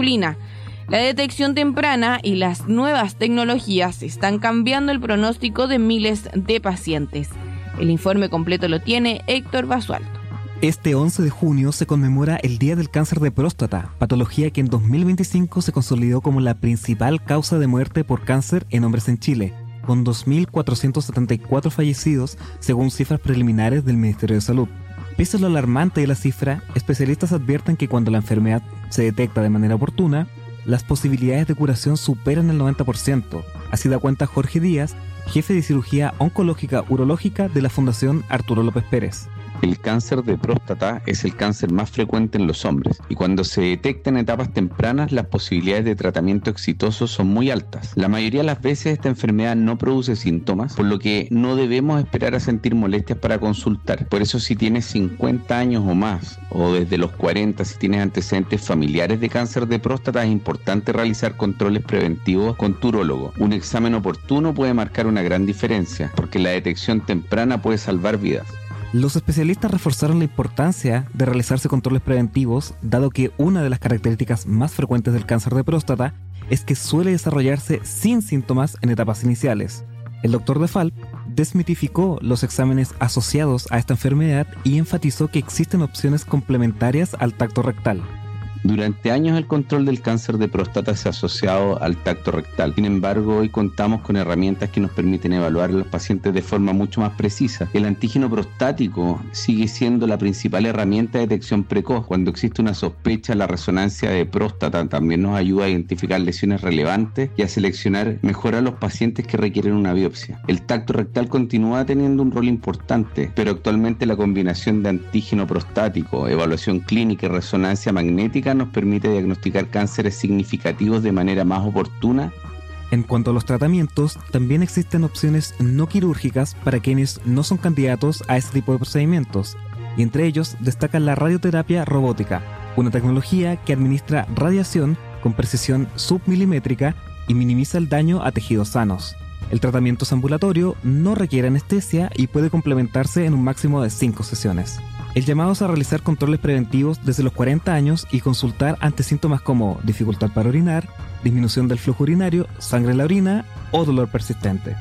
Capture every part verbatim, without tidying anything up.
masculina. La detección temprana y las nuevas tecnologías están cambiando el pronóstico de miles de pacientes. El informe completo lo tiene Héctor Basualdo. Este once de junio se conmemora el Día del Cáncer de Próstata, patología que en dos mil veinticinco se consolidó como la principal causa de muerte por cáncer en hombres en Chile, con dos mil cuatrocientos setenta y cuatro fallecidos según cifras preliminares del Ministerio de Salud. Pese a lo alarmante de la cifra, especialistas advierten que cuando la enfermedad se detecta de manera oportuna, las posibilidades de curación superan el noventa por ciento. Así da cuenta Jorge Díaz, jefe de cirugía oncológica urológica de la Fundación Arturo López Pérez. El cáncer de próstata es el cáncer más frecuente en los hombres y cuando se detecta en etapas tempranas las posibilidades de tratamiento exitoso son muy altas. La mayoría de las veces esta enfermedad no produce síntomas, por lo que no debemos esperar a sentir molestias para consultar. Por eso si tienes cincuenta años o más, o desde los cuarenta si tienes antecedentes familiares de cáncer de próstata, es importante realizar controles preventivos con tu urólogo. Un examen oportuno puede marcar una gran diferencia, porque la detección temprana puede salvar vidas. Los especialistas reforzaron la importancia de realizarse controles preventivos, dado que una de las características más frecuentes del cáncer de próstata es que suele desarrollarse sin síntomas en etapas iniciales. El doctor De Falp desmitificó los exámenes asociados a esta enfermedad y enfatizó que existen opciones complementarias al tacto rectal. Durante años el control del cáncer de próstata se ha asociado al tacto rectal. Sin embargo, hoy contamos con herramientas que nos permiten evaluar a los pacientes de forma mucho más precisa. El antígeno prostático sigue siendo la principal herramienta de detección precoz. Cuando existe una sospecha, la resonancia de próstata también nos ayuda a identificar lesiones relevantes y a seleccionar mejor a los pacientes que requieren una biopsia. El tacto rectal continúa teniendo un rol importante, pero actualmente la combinación de antígeno prostático, evaluación clínica y resonancia magnética nos permite diagnosticar cánceres significativos de manera más oportuna. En cuanto a los tratamientos, también existen opciones no quirúrgicas para quienes no son candidatos a este tipo de procedimientos, y entre ellos destaca la radioterapia robótica, una tecnología que administra radiación con precisión submilimétrica y minimiza el daño a tejidos sanos. El tratamiento es ambulatorio, no requiere anestesia y puede complementarse en un máximo de cinco sesiones. El llamado es a realizar controles preventivos desde los cuarenta años y consultar ante síntomas como dificultad para orinar, disminución del flujo urinario, sangre en la orina o dolor persistente.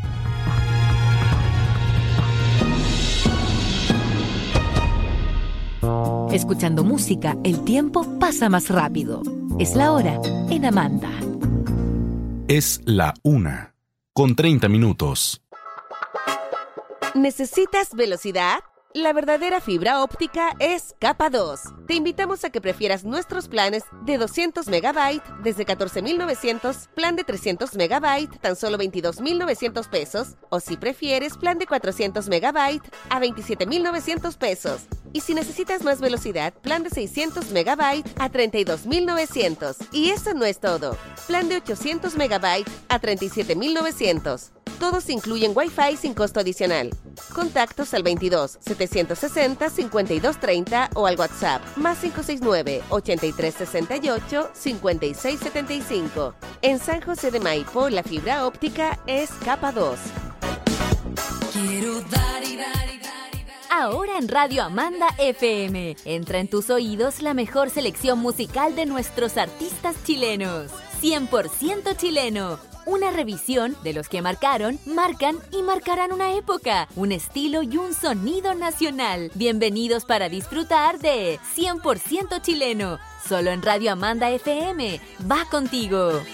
Escuchando música, el tiempo pasa más rápido. Es la hora en Amanda. Es la una, con treinta minutos. ¿Necesitas velocidad? La verdadera fibra óptica es Capa dos. Te invitamos a que prefieras nuestros planes de doscientos megabytes desde catorce mil novecientos, plan de trescientos megabytes tan solo veintidós mil novecientos pesos, o si prefieres plan de cuatrocientos megabytes a veintisiete mil novecientos pesos. Y si necesitas más velocidad, plan de seiscientos megabytes a treinta y dos mil novecientos. Y eso no es todo. Plan de ochocientos megabytes a treinta y siete mil novecientos. Todos incluyen Wi-Fi sin costo adicional. Contactos al veintidós, setecientos sesenta, cincuenta y dos treinta o al WhatsApp más cinco seis nueve, ochenta y tres sesenta y ocho, cincuenta y seis setenta y cinco. En San José de Maipo, la fibra óptica es Capa dos. Quiero dar y dar y dar. Ahora en Radio Amanda F M, entra en tus oídos la mejor selección musical de nuestros artistas chilenos. cien por ciento chileno. Una revisión de los que marcaron, marcan y marcarán una época, un estilo y un sonido nacional. Bienvenidos para disfrutar de cien por ciento chileno, solo en Radio Amanda F M. Va contigo.